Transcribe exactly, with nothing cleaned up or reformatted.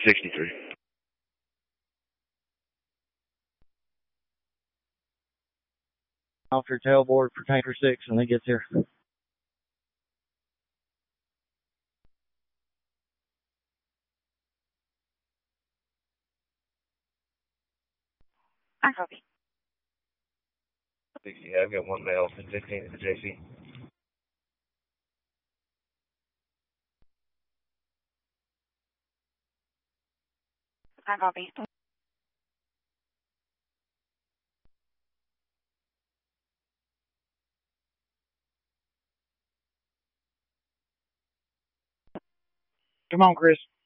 sixty-three. Off your tailboard for tanker six when he gets here. I copy. sixty, I've got one male, fifteen at the J C. I copy. Come on, Chris.